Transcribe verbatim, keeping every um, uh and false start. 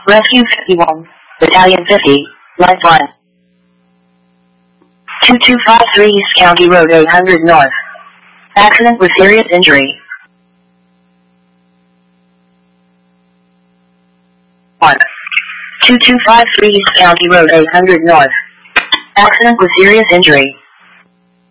Rescue fifty-one, Battalion fifty, Lifeline. two two five three East County Road eight hundred North. Accident with serious injury. one. two two five three East County Road eight hundred North. Accident with serious injury.